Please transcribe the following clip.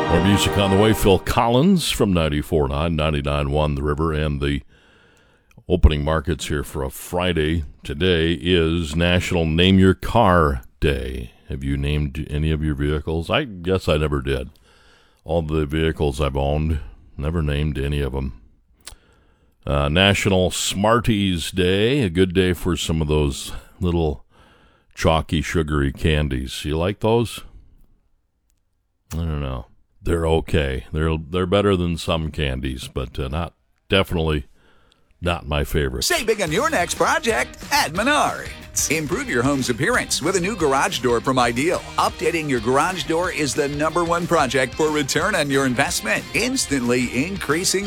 More music on the way. Phil Collins from 94.9, 99.1 The River, and the opening markets here for a Friday. Today is National Name Your Car Day. Have you named any of your vehicles? I guess I never did. All the vehicles I've owned, never named any of them. National Smarties Day, a good day for some of those little chalky, sugary candies. You like those? I don't know. They're okay. They're better than some candies, but definitely not my favorite. Save big on your next project at Menards. Improve your home's appearance with a new garage door from Ideal. Updating your garage door is the #1 project for return on your investment, instantly increasing